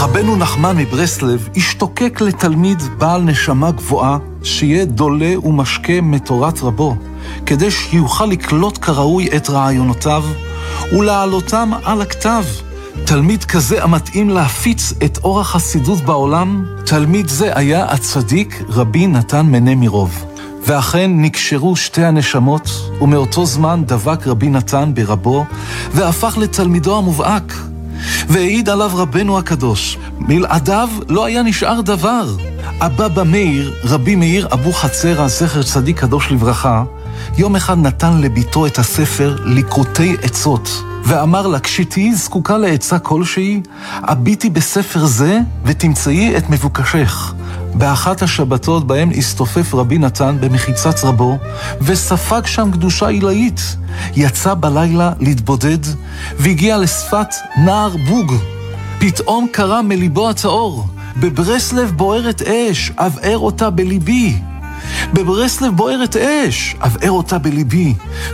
רבנו נחמן מברסלב השתוקק לתלמיד בעל נשמה גבוהה, שיהיה דולה ומשקה מתורת רבו, כדי שיוכל לקלוט כראוי את רעיונותיו ולהעלותם על הכתב. תלמיד כזה המתאים להפיץ את אור החסידות בעולם, תלמיד זה היה הצדיק רבי נתן מנמירוב. ואכן נקשרו שתי הנשמות, ומאותו זמן דבק רבי נתן ברבו, והפך לתלמידו המובהק. והעיד עליו רבנו הקדוש, מלעדיו לא היה נשאר דבר. הבבא מאיר, רבי מאיר אבו חצרה, זכר צדיק קדוש לברכה, יום אחד נתן לביתו את הספר ליקוטי עצות, ואמר לה, כשתהי זקוקה לעצה כלשהי, הביטי בספר זה ותמצאי את מבוקשך. באחת השבתות בהם הסתופף רבי נתן במחיצת רבו, וספג שם קדושה עילאית. יצא בלילה להתבודד, והגיע לשפת נער בוג. פתאום קרא מליבו הצעור, בברסלב בוערת אש, אבער אותה בליבי. בברסלב בוערת אש, אבער אותה בליבי.